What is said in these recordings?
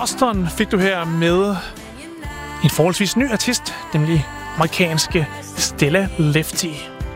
Boston fik du her med en forholdsvis ny artist, nemlig amerikanske Stella Lefty.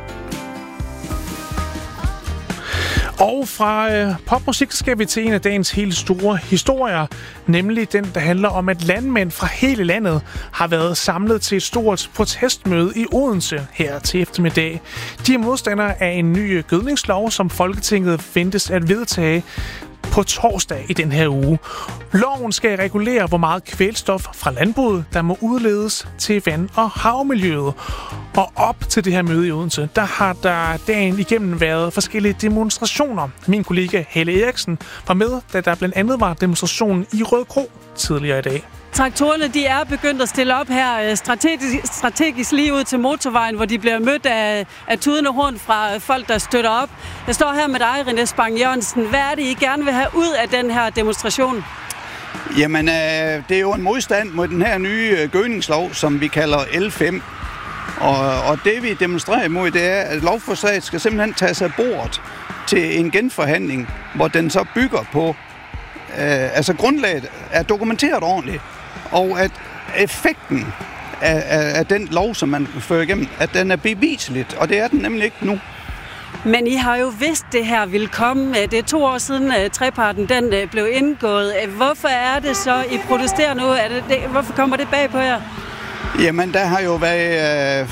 Og fra popmusik skal vi til en af dagens helt store historier, nemlig den, der handler om, at landmænd fra hele landet har været samlet til et stort protestmøde i Odense her til eftermiddag. De er modstandere af en ny gødningslov, som Folketinget ventes at vedtage på torsdag i den her uge. Loven skal regulere, hvor meget kvælstof fra landbruget, der må udledes til vand- og havmiljøet. Og op til det her møde i Odense, der har der dagen igennem været forskellige demonstrationer. Min kollega Helle Eriksen var med, da der blandt andet var demonstrationen i Rødekro tidligere i dag. Traktorerne, de er begyndt at stille op her strategisk lige ud til motorvejen, hvor de bliver mødt af tudende horn fra folk, der støtter op. Jeg står her med dig, René Spang Jørgensen. Hvad er det, I gerne vil have ud af den her demonstration? Jamen, det er jo en modstand mod den her nye gødningslov, som vi kalder L5. Og det, vi demonstrerer imod, det er, at lovforslaget skal simpelthen tage sig af bordet til en genforhandling, hvor den så bygger på, grundlaget er dokumenteret ordentligt, og at effekten af den lov, som man fører igennem, at den er beviseligt, og det er den nemlig ikke nu. Men I har jo vidst, det her ville komme. Det er 2 år siden, treparten den blev indgået. Hvorfor er det så, I protesterer nu? Hvorfor kommer det bag på jer? Jamen, der har jo været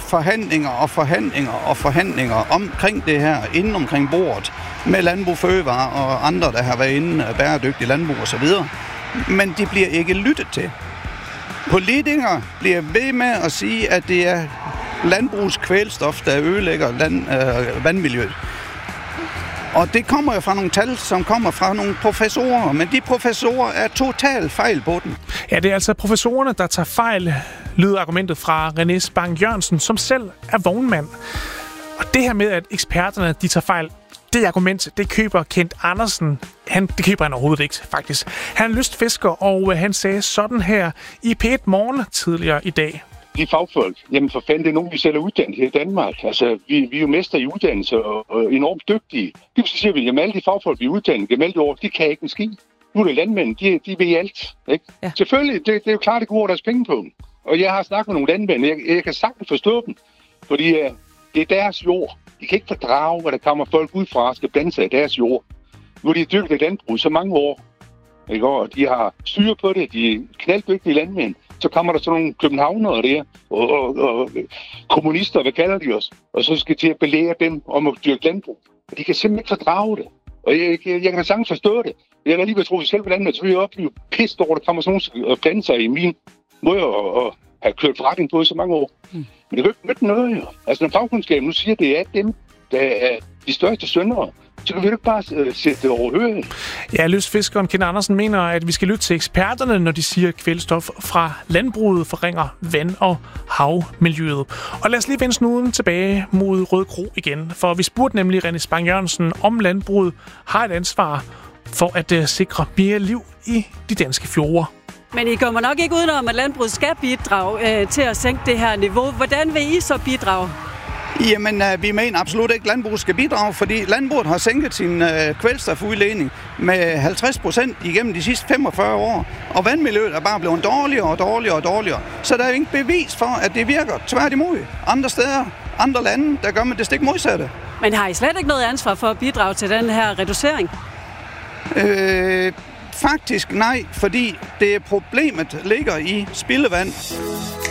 forhandlinger omkring det her, inden omkring bordet, med Landbrug Fødevare og andre, der har været inde af bæredygtig landbrug osv. Men de bliver ikke lyttet til. Politikere bliver ved med at sige, at det er landbrugs kvælstof, der ødelægger vandmiljøet. Og det kommer jo fra nogle tal, som kommer fra nogle professorer, men de professorer er totalt fejl på den. Ja, det er altså professorerne, der tager fejl, lyder argumentet fra René Spang Jørgensen, som selv er vognmand. Og det her med, at eksperterne de tager fejl, det argument, det køber Kent Andersen. Det køber han overhovedet ikke, faktisk. Han er lystfisker, og han sagde sådan her i P1 Morgen tidligere i dag. De fagfolk, jamen for fanden, det er nogen, vi selv er uddannet her i Danmark. Altså, vi er jo mester i uddannelse og enormt dygtige. Det siger vi, jamen alle de fagfolk, vi er uddannet gennem alle de år, de kan ikke en skid. Nu er det landmænd, de ved alt. Ikke? Ja. Selvfølgelig, det er jo klart, det går deres penge på. Og jeg har snakket med nogle landmænd, jeg kan sagtens forstå dem, fordi det er deres jord. De kan ikke fordrage, hvor der kommer folk ud fra og skal blande sig i deres jord. Nu er de dyrket et landbrug så mange år, ikke? Og de har styr på det, de er knalddygtige landmænd. Så kommer der sådan nogle københavnere der, og kommunister, hvad kalder de os? Og så skal de belære dem om at dyrke landbrug. Og de kan simpelthen ikke fordrage det. Og jeg kan da sagtens forstå det. Jeg kan lige tro sig selv på landmænd, så vil jeg blive pissed over, at der kommer sådan nogle og blande sig i min måde at have kørt forretning på i så mange år. Men det kan ikke noget, jo. Altså, når fagkundskaben nu siger, at det er dem, der er de største syndere, så kan vi ikke bare sætte det overhøret. Ja, lystfiskeren Kent Andersen mener, at vi skal lytte til eksperterne, når de siger, at kvælstof fra landbruget forringer vand- og havmiljøet. Og lad os lige vende snuden tilbage mod Rødekro igen, for vi spurgte nemlig René Spang Jørgensen, om landbruget har et ansvar for at sikre mere liv i de danske fjorde. Men I kommer nok ikke udenom, at landbruget skal bidrage til at sænke det her niveau. Hvordan vil I så bidrage? Jamen, vi mener absolut ikke, at landbruget skal bidrage, fordi landbruget har sænket sin kvælstofudledning med 50% igennem de sidste 45 år, og vandmiljøet er bare blevet dårligere og dårligere og dårligere. Så der er jo ingen bevis for, at det virker. Tværtimod. Andre steder, andre lande, der gør man det stik modsatte. Men har I slet ikke noget ansvar for at bidrage til den her reducering? Faktisk nej, fordi det problemet ligger i spildevand.